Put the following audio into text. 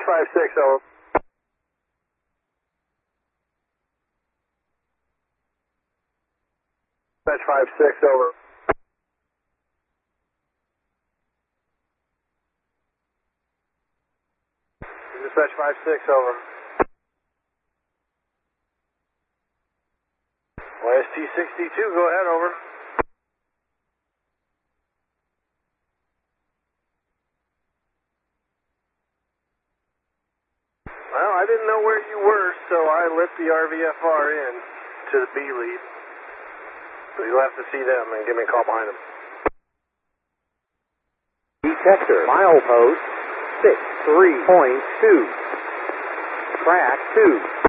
5-6, over. Dispatch 5-6, over. Dispatch 5-6, over. YST-62, go ahead, over. Well, I didn't know where you were, so I lit the RVFR in to the B lead. So you'll have to see them and give me a call behind them. Detector, milepost 63.2. Track 2.